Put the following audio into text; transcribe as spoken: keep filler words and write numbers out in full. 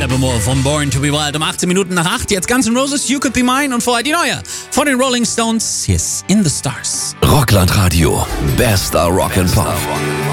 Evermore von Born to be Wild um achtzehn Minuten nach acht. Jetzt Guns N' Roses, You Could Be Mine und vorher die neue von den Rolling Stones, Hier ist In the Stars. Rockland Radio, bester Rock and Pop.